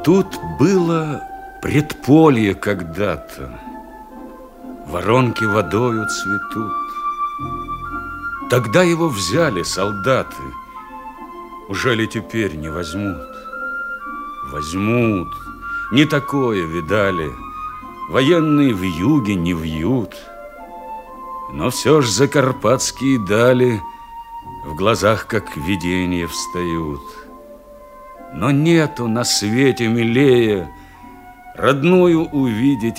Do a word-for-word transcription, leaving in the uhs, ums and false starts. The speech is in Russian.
Тут было предполье когда-то, воронки водою цветут. Тогда его взяли солдаты, уже ли теперь не возьмут? Возьмут, не такое видали, военные вьюги не вьют. Но все ж закарпатские дали в глазах как видения встают. Но нету на свете милее родную увидеть